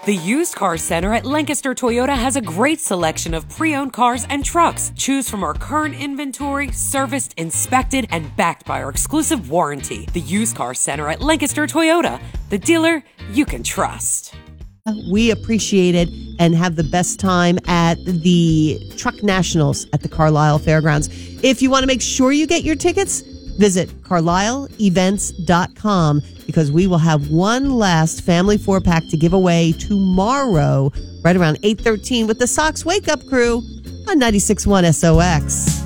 The Used Car Center at Lancaster Toyota has a great selection of pre-owned cars and trucks. Choose from our current inventory, serviced, inspected, and backed by our exclusive warranty. The Used Car Center at Lancaster Toyota, the dealer you can trust. We appreciate it and have the best time at the Truck Nationals at the Carlisle Fairgrounds. If you want to make sure you get your tickets, visit carlisleevents.com because we will have one last family 4-pack to give away tomorrow, right around 8:13 with the Sox Wake Up Crew on 96.1 SOX.